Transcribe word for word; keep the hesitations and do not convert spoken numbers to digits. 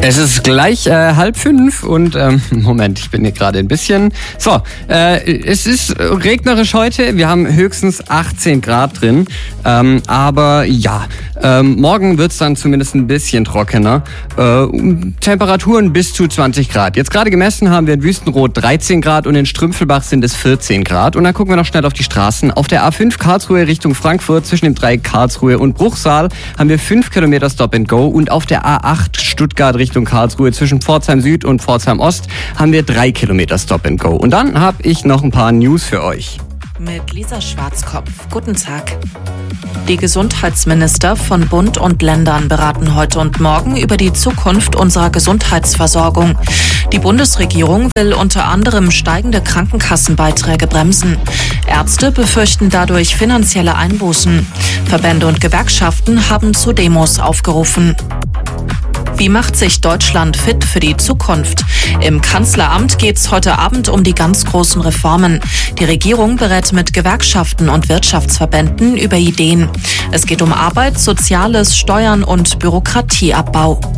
Es ist gleich äh, halb fünf und ähm, Moment, ich bin hier gerade ein bisschen... So, äh, es ist regnerisch heute, wir haben höchstens achtzehn Grad drin, ähm, aber ja, ähm, morgen wird's dann zumindest ein bisschen trockener. Äh, Temperaturen bis zu zwanzig Grad. Jetzt gerade gemessen haben wir in Wüstenrot dreizehn Grad und in Strümpfelbach sind es vierzehn Grad. Und dann gucken wir noch schnell auf die Straßen. Auf der A fünf Karlsruhe Richtung Frankfurt zwischen dem Dreieck Karlsruhe und Bruchsal haben wir fünf Kilometer Stop and Go und auf der A acht Stuttgart Richtung Karlsruhe zwischen Pforzheim Süd und Pforzheim Ost haben wir drei Kilometer Stop and Go. Und dann habe ich noch ein paar News für euch. Mit Lisa Schwarzkopf. Guten Tag. Die Gesundheitsminister von Bund und Ländern beraten heute und morgen über die Zukunft unserer Gesundheitsversorgung. Die Bundesregierung will unter anderem steigende Krankenkassenbeiträge bremsen. Ärzte befürchten dadurch finanzielle Einbußen. Verbände und Gewerkschaften haben zu Demos aufgerufen. Wie macht sich Deutschland fit für die Zukunft? Im Kanzleramt geht es heute Abend um die ganz großen Reformen. Die Regierung berät mit Gewerkschaften und Wirtschaftsverbänden über Ideen. Es geht um Arbeit, Soziales, Steuern und Bürokratieabbau.